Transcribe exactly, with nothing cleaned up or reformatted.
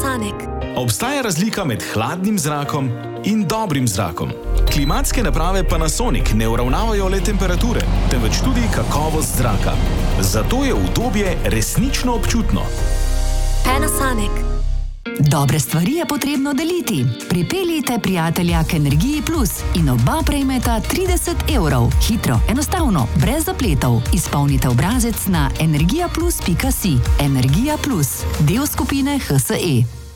Panasonic. Obstaja razlika med hladnim zrakom in dobrim zrakom. Klimatske naprave Panasonic ne uravnavajo le temperature, temveč tudi kakovost zraka. Zato je udobje resnično občutno. Panasonic. Dobre stvari je potrebno deliti. Pripeljite prijatelja k Energiji Plus in oba prejmeta trideset evrov. Hitro, enostavno, brez zapletov. Izpolnite obrazec na energija plus pika si. Energija Plus, del skupine H S E.